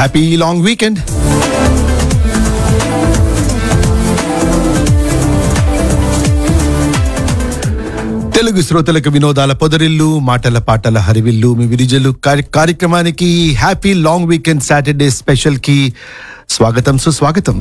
Happy long weekend. Telugu శ్రోతలకు వినోదాల పొదరిల్లు, మాటల పాటల హరివిల్లు, మీ విరిజలు కార్యక్రమానికి happy long weekend Saturday special కి స్వాగతం, సుస్వాగతం.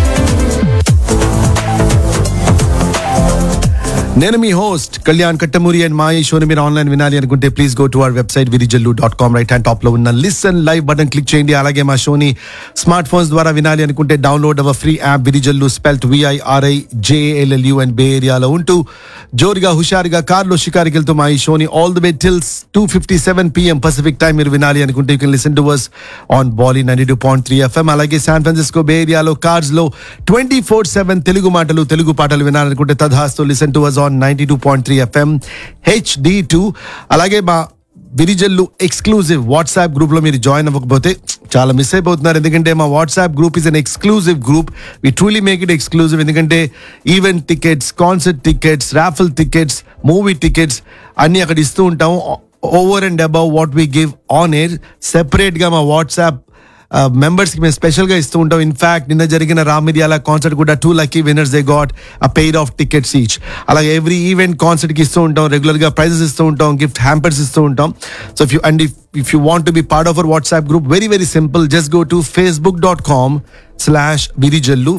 నేను మీ హోస్ట్ కళ్యాణ్ కట్టమూరి అండ్ మా ఈ షోని మీరు ఆన్లైన్ వినాలి అనుకుంటే please go to our website virijallu.com. Right hand top లో ఉన్న లిసన్ లైవ్ బటన్ క్లిక్ చేయండి. అలాగే మా షోని స్మార్ట్ ఫోన్స్ ద్వారా వినాలి అనుకుంటే download hour free app Virijallu, spelt VIRIJALLU, and బే ఏరియాలో ఉంటూ జోరుగా హుషారుగా కార్లో షికారికి వెళ్తూ మా ఈ షోని all the way till 2:57 PM Pacific time మీరు వినాలి అనుకుంటే you can listen to us on Bali 92.3 FM. అలాగే శాన్ ఫ్రాన్సిస్కో బే ఏరియాలో కార్స్ లో 24/7 తెలుగు మాటలు, తెలుగు పాటలు వినాలనుకుంటే తధాస్తు listen to us on 92.3 FM HD2. అలాగే మా విరిజల్లు ఎక్స్క్లూజివ్ వాట్సాప్ గ్రూప్ లో మీరు జాయిన్ అవ్వకపోతే చాలా మిస్ అయిపోతున్నారు. ఎందుకంటే మా WhatsApp group is an exclusive group. We truly make it exclusive. ఎందుకంటే event tickets, concert tickets, raffle tickets, movie tickets అన్ని అక్కడ ఇస్తూ ఉంటాం. Over and above what we give on air separate గా మా వాట్సాప్ మెంబర్స్ కి మేము స్పెషల్ గా ఇస్తూ ఉంటాం. ఇన్ఫాక్ట్ నిన్న జరిగిన రామిర్యాల కాన్సర్ట్ కూడా 2 lucky winners they got a pair of tickets each. అలాగే ఎవ్రీ ఈవెంట్ కాన్సర్ట్ కి ఇస్తూ ఉంటాం, రెగ్యులర్ గా ప్రైజెస్ ఇస్తూ ఉంటాం, గిఫ్ట్ హ్యాంపర్స్ ఇస్తూ ఉంటాం. So if you want to be part of our WhatsApp group, very simple, just go to facebook.com/virijallu,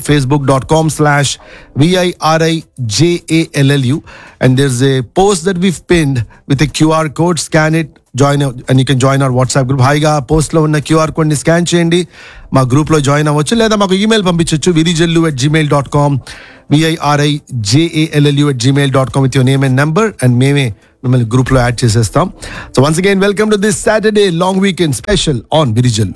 facebook.com/VIRIJALLU, and there's a post that we've pinned with a QR code. Scan it, join and you can join our WhatsApp group. హాయిగా post లో ఉన్న QR code ని scan చేయండి, మా group లో join అవ్వచ్చు. లేదా మాకు ఈమెయిల్ పంపించవచ్చు virijallu@gmail.com, VIRIJALLU@gmail.com with your name and number, and మేమే మిమ్మల్ని గ్రూప్ లో యాడ్ చేసేస్తాం. So once again welcome to this Saturday long weekend special on Virijallu.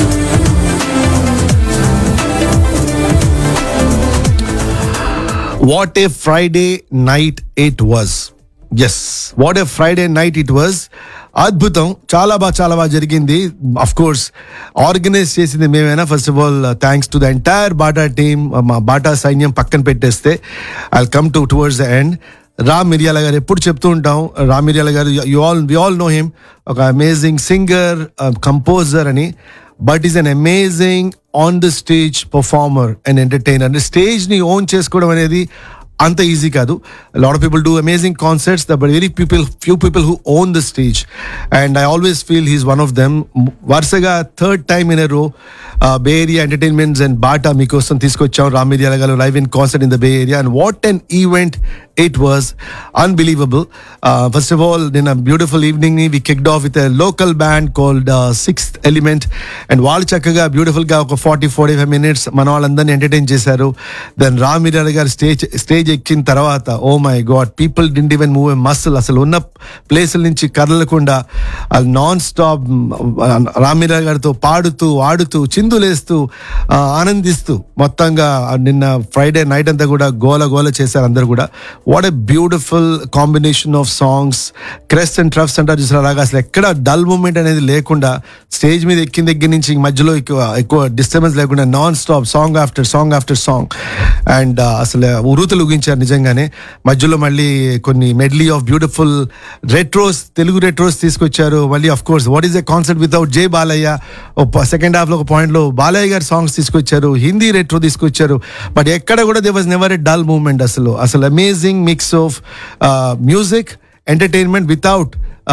What a Friday night it was. Yes, what a Friday night it was. అద్భుతం, చాలా బాగా జరిగింది. Of course organise చేసింది మేమైనా. First of all thanks to the entire Bata team. మా Bata సైన్యం పక్కన పెట్టేస్తే I come towards the end. Ram మిర్యాల గారు ఎప్పుడు చెప్తూ ఉంటాం, రామ్ మిర్యాల గారు వి ఆల్ నో హిమ్, ఒక అమేజింగ్ సింగర్, కంపోజర్ అని. But is an amazing on the stage performer and entertainer. Stage ని ఓన్ చేసుకోవడం అనేది అంత ఈజీ కాదు. Lot of people do amazing concerts, but few people who own the stage, and I always feel he's one of them. వరుసగా third time in a రో బే area entertainments and Bata మీకోసం తీసుకొచ్చాం రామ్ మిర్యాల గారు live in concert in the bay area. And what an event it was, unbelievable. First of all, in a beautiful evening we kicked off with a local band called Sixth Element, and వాళ్ళు చక్కగా beautiful గా ఒక 40-45 minutes మన వాళ్ళందరినీ entertain చేశారు. Then Ram మిర్యాల గారు stage ఎక్కిన తర్వాత oh my God, people didn't even move a muscle. అసలు ఉన్న ప్లేసుల నుంచి కదలకుండా నాన్ స్టాప్ రామ్ మిర్యాల గారితో పాడుతూ, ఆడుతూ, చిందులేస్తూ, ఆనందిస్తూ మొత్తంగా నిన్న ఫ్రైడే నైట్ అంతా కూడా గోల చేశారు అందరు కూడా. What a beautiful combination of songs, crest and troughs అంటారు చూసారు, అలాగా అసలు ఎక్కడ డల్ మూమెంట్ అనేది లేకుండా స్టేజ్ మీద ఎక్కిన దగ్గర నుంచి మధ్యలో ఎక్కువ డిస్టర్బెన్స్ లేకుండా non stop song after song. And అసలు ఉరుతులు ఊగించారు నిజంగానే. మధ్యలో మళ్ళీ కొన్ని మెడ్లీ ఆఫ్ బ్యూటిఫుల్ రెట్రోస్, తెలుగు రెట్రోస్ తీసుకొచ్చారు. మళ్ళీ of course what is a concert without J Balayya. Second half లో ఒక పాయింట్ లో బాలయ్య గారి సాంగ్స్ తీసుకొచ్చారు, హిందీ రెట్రో తీసుకొచ్చారు. బట్ ఎక్కడ కూడా they was never a dull moment. అసలు amazing mix of music, entertainment without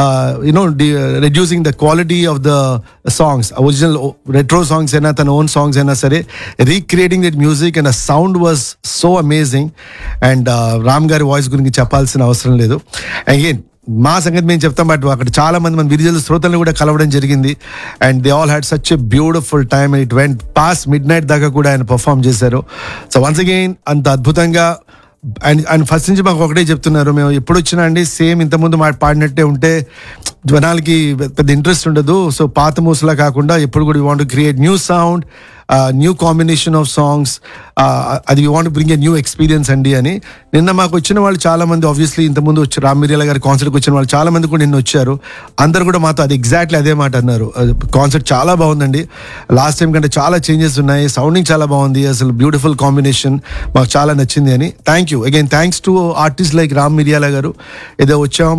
reducing the quality of the songs. Original retro songs aina than own songs aina sare recreating that music, and the sound was so amazing. And Ram gari voice gurinchi cheppalsina avasaram ledu. Again మా సంగతి మేము చెప్తాం, but అక్కడ చాలా మంది మన విరిజల్లు శ్రోతలను కూడా కలవడం జరిగింది. And they all had such a beautiful time. It went pass midnight దాకా కూడా ఆయన పర్ఫామ్ చేశారు. సో వన్స్ అగైన్ అంత అద్భుతంగా. అండ్ ఫస్ట్ నుంచి మాకు ఒకటే చెప్తున్నారు, మేము ఎప్పుడు వచ్చినా అండి సేమ్ ఇంతకుముందు పాడినట్టే ఉంటే జనాలకి పెద్ద ఇంట్రెస్ట్ ఉండదు. సో పాత మూసలా కాకుండా ఎప్పుడు కూడా want to create new sound, new combination of songs, అది we want bring a new experience అండి అని. నిన్న మాకు వచ్చిన వాళ్ళు చాలా మంది ఆబ్వియస్లీ ఇంతకుముందు వచ్చి రామ్ మిరియాల గారి కాన్సర్ట్కి వచ్చిన వాళ్ళు చాలా మంది కూడా నిన్న వచ్చారు. అందరు కూడా మాతో అది ఎగ్జాక్ట్లీ అదే మాట అన్నారు. కాన్సర్ట్ చాలా బాగుందండి, లాస్ట్ టైం కంటే చాలా చేంజెస్ ఉన్నాయి, సౌండింగ్ చాలా బాగుంది, అసలు బ్యూటిఫుల్ కాంబినేషన్, మాకు చాలా నచ్చింది అని. Thank you again, thanks to artist like Ram మిరియాల గారు. ఏదో వచ్చాము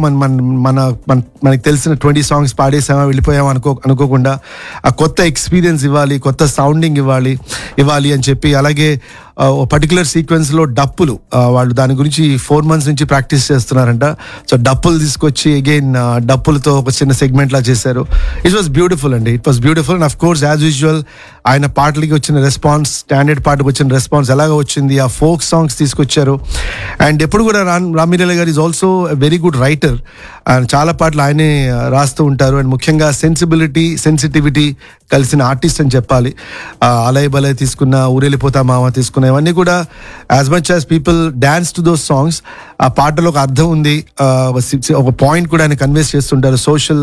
మనకి తెలిసిన 20 సాంగ్స్ పాడేసామా వెళ్ళిపోయామా అనుకోకుండా ఆ కొత్త ఎక్స్పీరియన్స్ ఇవ్వాలి, కొత్త సౌండింగ్ ఇవ్వాలి అని చెప్పి. అలాగే పర్టికులర్ సీక్వెన్స్లో డప్పులు, వాళ్ళు దాని గురించి 4 months నుంచి ప్రాక్టీస్ చేస్తున్నారంట. సో డప్పులు తీసుకొచ్చి అగైన్ డప్పులతో ఒక చిన్న సెగ్మెంట్ లా చేశారు. ఇట్ వాస్ బ్యూటిఫుల్ అండి, it was beautiful. And of course as usual ఆయన పాటలకి వచ్చిన రెస్పాన్స్, స్టాండర్డ్ పాటకు వచ్చిన రెస్పాన్స్ ఎలాగ వచ్చింది, ఆ ఫోక్ సాంగ్స్ తీసుకొచ్చారు. అండ్ ఎప్పుడు కూడా రామ్ మిరియాల గారు is also very good writer. And చాలా పాటలు ఆయనే రాస్తూ ఉంటారు. అండ్ ముఖ్యంగా సెన్సిటివిటీ కలిసిన ఆర్టిస్ట్ అని చెప్పాలి. అలయ్ బలయ్ తీసుకున్న, ఊరెళ్ళిపోతా మామ తీసుకున్న, ఇవన్నీ కూడా as much as people dance to those songs, ఆ పాటలో ఒక అర్థం ఉంది, ఒక పాయింట్ కూడా ఆయన కన్వేస్ చేస్తుంటారు,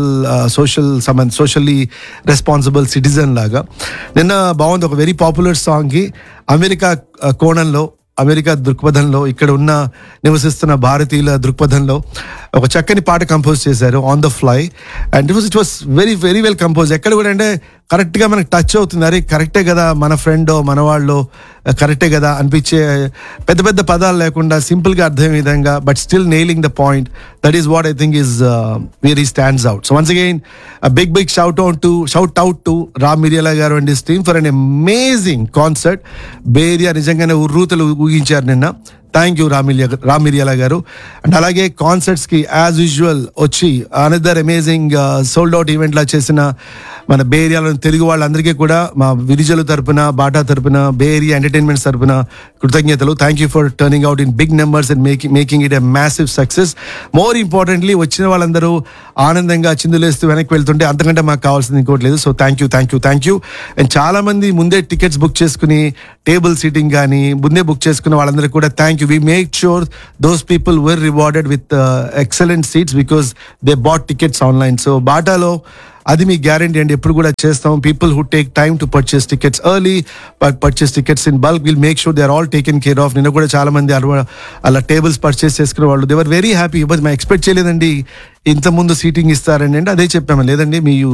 సోషల్లీ రెస్పాన్సిబుల్ సిటిజన్ లాగా. నిన్న బాగుంది, ఒక వెరీ పాపులర్ సాంగ్కి అమెరికా కోణంలో, అమెరికా దృక్పథంలో, ఇక్కడ ఉన్న నివసిస్తున్న భారతీయుల దృక్పథంలో ఒక చక్కని పాట కంపోజ్ చేశారు on the fly. And it was very very well compose. ఎక్కడ కూడా అంటే కరెక్ట్గా మనకు టచ్ అవుతుంది, అరే కరెక్టే కదా, మన ఫ్రెండో మన వాళ్ళు కరెక్టే కదా అనిపించే, పెద్ద పెద్ద పదాలు లేకుండా సింపుల్గా అర్థమయ్యే విధంగా, but still nailing the point. That is what I think is very stands out. So once again big shout out to Ram మిరియాల గారు and his team for an amazing concert. Bay area నిజంగానే ఉర్రూతలు ఊగించారు నిన్న. థ్యాంక్ యూ రామ్ మిరియాల గారు. And అలాగే కాన్సర్ట్స్కి as usual వచ్చి another amazing sold out ఈవెంట్లా చేసిన మన బే ఏరియాలోని తెలుగు వాళ్ళందరికీ కూడా మా విరిజలు తరపున, బాటా తరపున, బే ఏరియా ఎంటర్టైన్మెంట్స్ తరపున కృతజ్ఞతలు. Thank you for turning out in big numbers and making it a massive success. More importantly వచ్చిన వాళ్ళందరూ ఆనందంగా చిందులేస్తూ వెనక్కి వెళ్తుంటే అంతకంటే మాకు కావాల్సింది ఇంకోటి లేదు. So thank you. అండ్ చాలా మంది ముందే టికెట్స్ బుక్ చేసుకుని, టేబుల్ సీటింగ్ కానీ ముందే బుక్ చేసుకున్న వాళ్ళందరికీ కూడా thank you. We made sure those people were rewarded with excellent seats because they bought tickets online. So బాటాలో అది మీ గ్యారంటీ అండి, ఎప్పుడు కూడా చేస్తాం. People who take time to purchase tickets early, purchase tickets in bulk, will make sure they are all taken care of. నిన్న కూడా చాలా మంది అలా టేబుల్స్ పర్చేస్ చేసుకునే వాళ్ళు, they were very happy. But మేము ఎక్స్పెక్ట్ చేయలేదండి ఇంతకుముందు సీటింగ్ ఇస్తారండి అంటే అదే చెప్పాము, లేదండి మీరు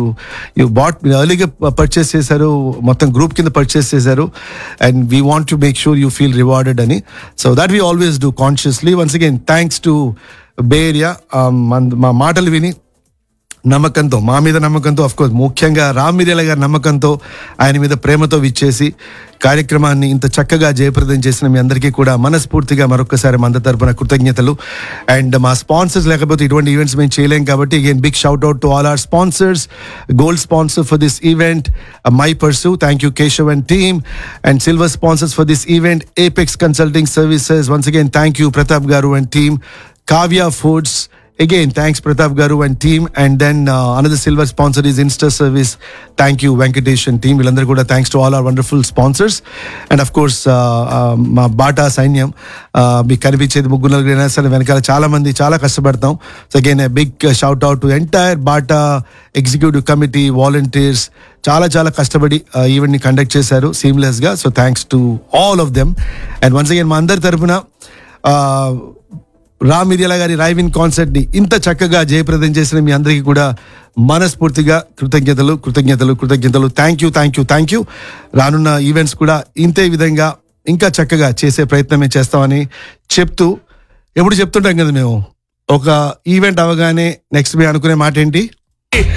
ఎర్లీగా పర్చేస్ చేశారు, మొత్తం గ్రూప్ కింద పర్చేస్ చేశారు, and we want to make sure you feel rewarded అని. So that we always do consciously. Once again thanks to be area. మా మాటలు విని నమ్మకంతో, మా మీద నమ్మకంతో, అఫ్కోర్స్ ముఖ్యంగా రామ్ మిరియాల గారి నమ్మకంతో, ఆయన మీద ప్రేమతో విచ్చేసి కార్యక్రమాన్ని ఇంత చక్కగా జయప్రదం చేసిన మీ అందరికీ కూడా మనస్ఫూర్తిగా మరొకసారి మన తరపున కృతజ్ఞతలు. అండ్ మా స్పాన్సర్స్ లేకపోతే ఇటువంటి ఈవెంట్స్ మేము చేయలేం కాబట్టి again big shout out to all are sponsors. Gold sponsor for this event my pursue, thank you Keshav and team. And silver sponsors for this event apex consulting services, once again thank you Pratap గారు and team. Kavya foods, again thanks Pratap Garu and team. And then another silver sponsor is Insta Service, thank you Venkatesh and team. Villandaru kuda thanks to all our wonderful sponsors. And of course ma Bata Sainyam, మీ కనిపించేది ముగ్గురు అసలు వెనకాల చాలా మంది చాలా కష్టపడతాం. So again big shout out to entire Bata executive committee, volunteers, చాలా చాలా కష్టపడి ఈవెంట్ని కండక్ట్ చేశారు సీమ్లెస్గా. So thanks to all of them. And once again మా అందరి తరపున రామ్ మిరియాల గారి రైవిన్ కాన్సర్ట్ ని ఇంత చక్కగా జయప్రదం చేసిన మీ అందరికీ కూడా మనస్ఫూర్తిగా కృతజ్ఞతలు. Thank you. రానున్న ఈవెంట్స్ కూడా ఇంతే విధంగా ఇంకా చక్కగా చేసే ప్రయత్నమే చేస్తామని చెప్తూ, ఎప్పుడు చెప్తుంటాం కదా మేము, ఒక ఈవెంట్ అవగానే నెక్స్ట్ మేము అనుకునే మాట ఏంటి,